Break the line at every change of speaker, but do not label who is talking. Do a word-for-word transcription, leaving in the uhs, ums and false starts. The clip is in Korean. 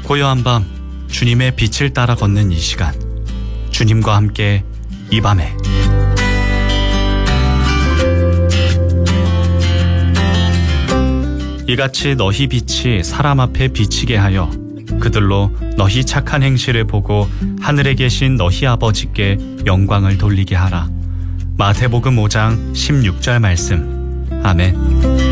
고요한 밤 주님의 빛을 따라 걷는 이 시간, 주님과 함께 이 밤에 이같이 너희 빛이 사람 앞에 비치게 하여 그들로 너희 착한 행실을 보고 하늘에 계신 너희 아버지께 영광을 돌리게 하라. 마태복음 오 장 십육 절 말씀. 아멘.